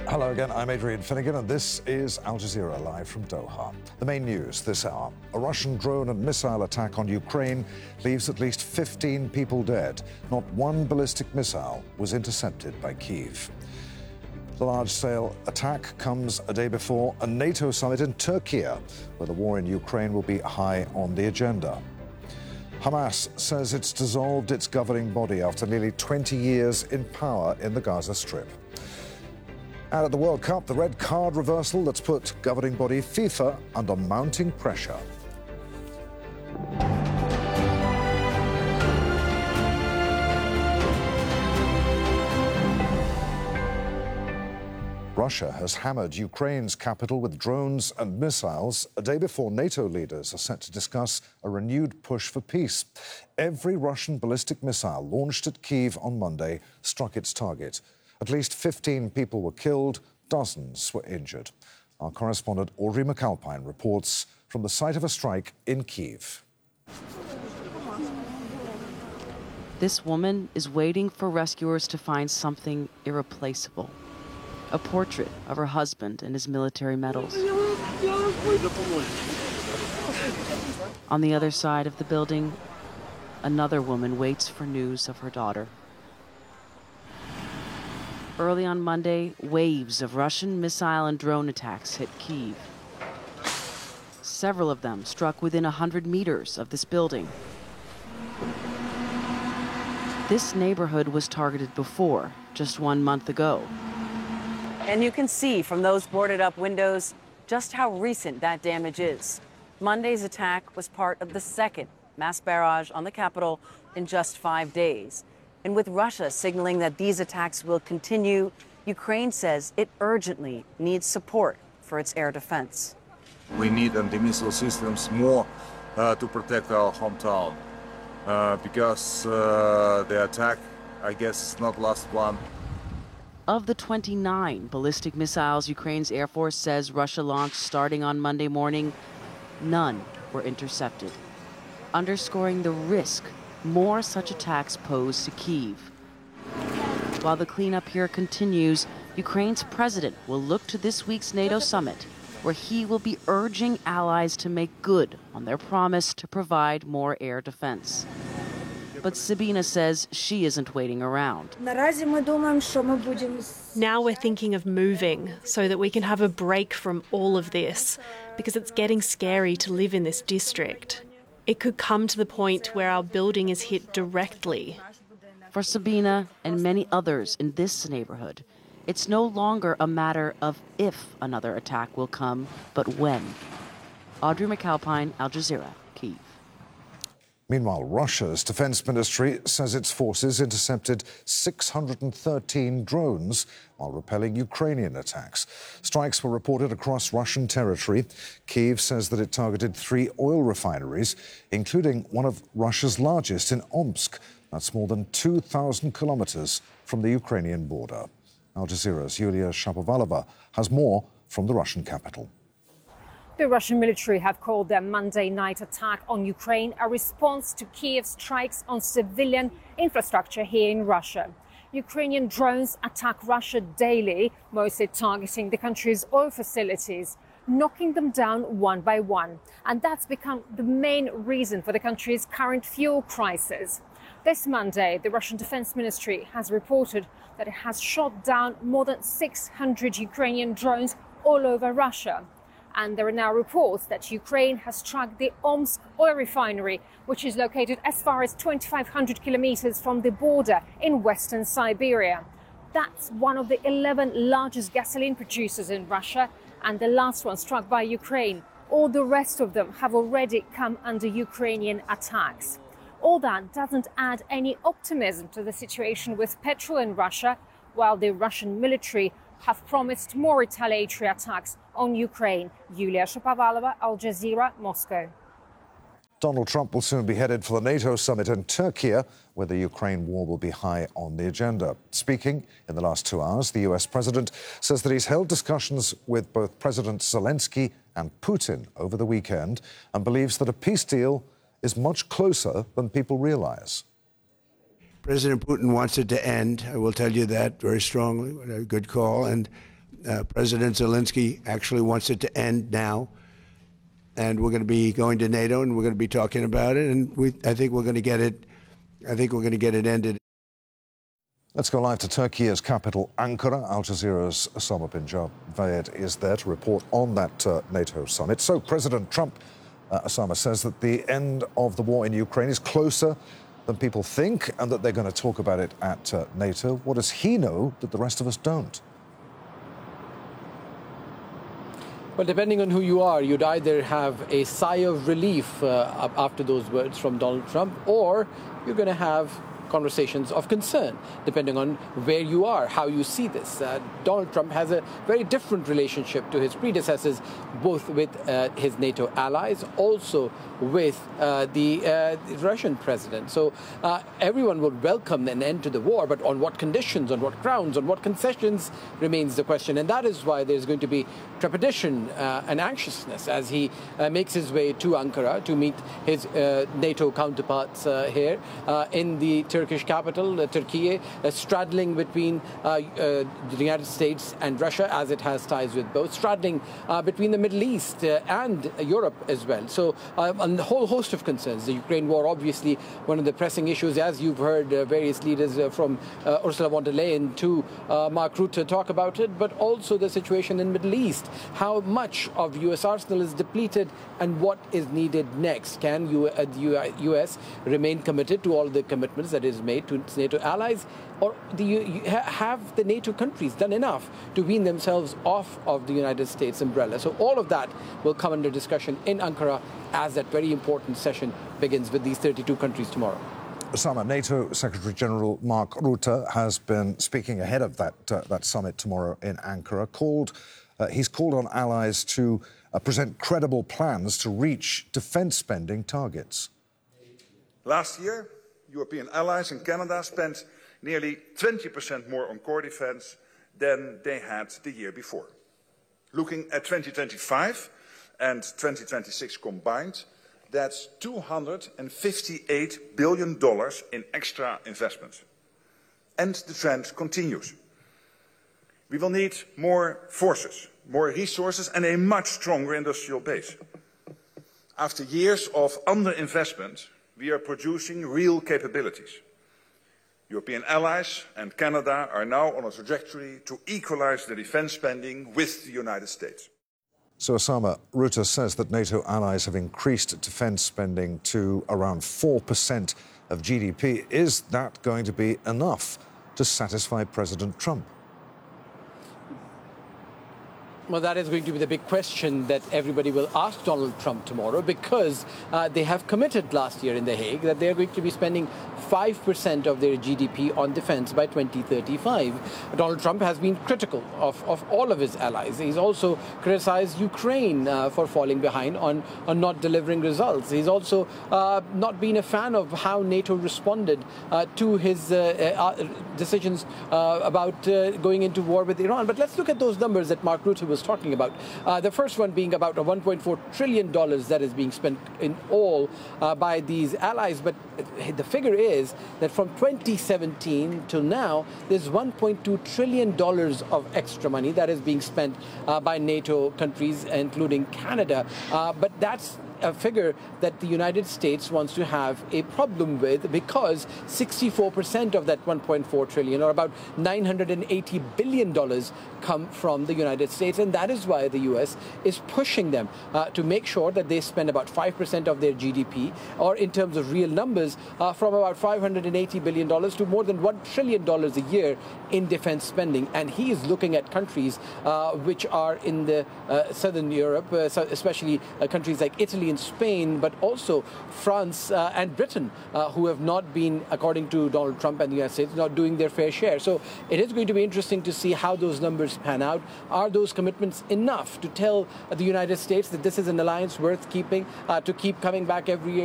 Hello again, I'm Adrian Finnegan, and this is Al Jazeera live from Doha. The main news this hour: a Russian drone and missile attack on Ukraine leaves at least 15 people dead. Not one ballistic missile was intercepted by Kyiv. The large-scale attack comes a day before a NATO summit in Turkey, where the war in Ukraine will be high on the agenda. Hamas says it's dissolved its governing body after nearly 20 years in power in the Gaza Strip. And at the World Cup, the red card reversal that's put governing body FIFA under mounting pressure. Russia has hammered Ukraine's capital with drones and missiles a day before NATO leaders are set to discuss a renewed push for peace. Every Russian ballistic missile launched at Kyiv on Monday struck its target. At least 15 people were killed, dozens were injured. Our correspondent Audrey McAlpine reports from the site of a strike in Kyiv. This woman is waiting for rescuers to find something irreplaceable. A portrait of her husband and his military medals. On the other side of the building, another woman waits for news of her daughter. Early on Monday, waves of Russian missile and drone attacks hit Kyiv. Several of them struck within 100 meters of this building. This neighborhood was targeted before, just 1 month ago. And you can see from those boarded up windows just how recent that damage is. Monday's attack was part of the second mass barrage on the capital in just 5 days. And with Russia signaling that these attacks will continue, Ukraine says it urgently needs support for its air defense. We need anti-missile systems more to protect our hometown because the attack, I guess, is not last one. Of the 29 ballistic missiles Ukraine's Air Force says Russia launched starting on Monday morning, none were intercepted, underscoring the risk more such attacks pose to Kyiv. While the cleanup here continues, Ukraine's president will look to this week's NATO summit, where he will be urging allies to make good on their promise to provide more air defense. But Sabina says she isn't waiting around. Now we're thinking of moving so that we can have a break from all of this, because it's getting scary to live in this district. It could come to the point where our building is hit directly. For Sabina and many others in this neighborhood, it's no longer a matter of if another attack will come, but when. Audrey McAlpine, Al Jazeera, Kyiv. Meanwhile, Russia's defense ministry says its forces intercepted 613 drones while repelling Ukrainian attacks. Strikes were reported across Russian territory. Kyiv says that it targeted 3 oil refineries, including one of Russia's largest in Omsk. That's more than 2,000 kilometers from the Ukrainian border. Al Jazeera's Yulia Shapovalova has more from the Russian capital. The Russian military have called their Monday night attack on Ukraine a response to Kyiv's strikes on civilian infrastructure here in Russia. Ukrainian drones attack Russia daily, mostly targeting the country's oil facilities, knocking them down one by one. And that's become the main reason for the country's current fuel crisis. This Monday, the Russian Defense Ministry has reported that it has shot down more than 600 Ukrainian drones all over Russia. And there are now reports that Ukraine has struck the Omsk oil refinery, which is located as far as 2,500 kilometers from the border in western Siberia. That's one of the 11 largest gasoline producers in Russia, and the last one struck by Ukraine. All the rest of them have already come under Ukrainian attacks. All that doesn't add any optimism to the situation with petrol in Russia, while the Russian military have promised more retaliatory attacks on Ukraine. Yulia Shapovalova, Al Jazeera, Moscow. Donald Trump will soon be headed for the NATO summit in Turkey, where the Ukraine war will be high on the agenda. Speaking in the last 2 hours, the US president says that he's held discussions with both President Zelensky and Putin over the weekend and believes that a peace deal is much closer than people realize. President Putin wants it to end. I will tell you that very strongly. A good call. And President Zelensky actually wants it to end now. And we're going to be going to NATO, and we're going to be talking about it. And I think we're going to get it. I think we're going to get it ended. Let's go live to Turkey's capital, Ankara. Al Jazeera's Osama bin Javed is there to report on that NATO summit. So President Trump, Osama, says that the end of the war in Ukraine is closer than people think and that they're going to talk about it at NATO. What does he know that the rest of us don't? Well, depending on who you are, you'd either have a sigh of relief after those words from Donald Trump, or you're going to have conversations of concern, depending on where you are, how you see this. Donald Trump has a very different relationship to his predecessors, both with his NATO allies, also with the Russian president. So everyone would welcome an end to the war, but on what conditions, on what grounds, on what concessions remains the question. And that is why there's going to be trepidation and anxiousness as he makes his way to Ankara to meet his NATO counterparts here in the Turkish capital, Turkey, straddling between the United States and Russia, as it has ties with both, straddling between the Middle East and Europe as well. So a whole host of concerns. The Ukraine war, obviously, one of the pressing issues, as you've heard various leaders from Ursula von der Leyen to Mark Rutte talk about it, but also the situation in the Middle East. How much of U.S. arsenal is depleted and what is needed next? Can the U.S. remain committed to all the commitments that is made to its NATO allies, or have the NATO countries done enough to wean themselves off of the United States umbrella? So all of that will come under discussion in Ankara as that very important session begins with these 32 countries tomorrow. Osama, NATO Secretary General Mark Rutte has been speaking ahead of that summit tomorrow in Ankara. He's called on allies to present credible plans to reach defence spending targets. Last year, European allies and Canada spent nearly 20% more on core defence than they had the year before. Looking at 2025 and 2026 combined, that's $258 billion in extra investment. And the trend continues. We will need more forces, more resources, and a much stronger industrial base. After years of underinvestment, we are producing real capabilities. European allies and Canada are now on a trajectory to equalize the defense spending with the United States. So, Osama, Rutte says that NATO allies have increased defense spending to around 4% of GDP. Is that going to be enough to satisfy President Trump? Well, that is going to be the big question that everybody will ask Donald Trump tomorrow, because they have committed last year in The Hague that they're going to be spending 5% of their GDP on defense by 2035. Donald Trump has been critical of all of his allies. He's also criticized Ukraine for falling behind on not delivering results. He's also not been a fan of how NATO responded to his decisions about going into war with Iran. But let's look at those numbers that Mark Rutte was talking about. The first one being about a $1.4 trillion that is being spent in all by these allies. But the figure is that from 2017 till now, there's $1.2 trillion of extra money that is being spent by NATO countries, including Canada. But that's a figure that the United States wants to have a problem with, because 64% of that 1.4 trillion, or about $980 billion, come from the United States. And that is why the U.S. is pushing them to make sure that they spend about 5% of their GDP, or in terms of real numbers, from about $580 billion to more than $1 trillion a year in defense spending. And he is looking at countries which are in the southern Europe, especially countries like Italy and Spain, but also France and Britain, who have not been, according to Donald Trump and the United States, not doing their fair share. So it is going to be interesting to see how those numbers pan out. Are those commitments enough to tell the United States that this is an alliance worth keeping, to keep coming back every year?